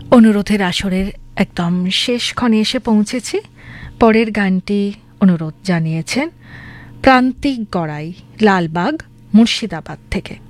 অনুরোধের আসরের একদম শেষ ক্ষণে এসে পৌঁছেছি। পরের গানটি অনুরোধ জানিয়েছেন প্রান্তিক গড়াই, লালবাগ, মুর্শিদাবাদ থেকে।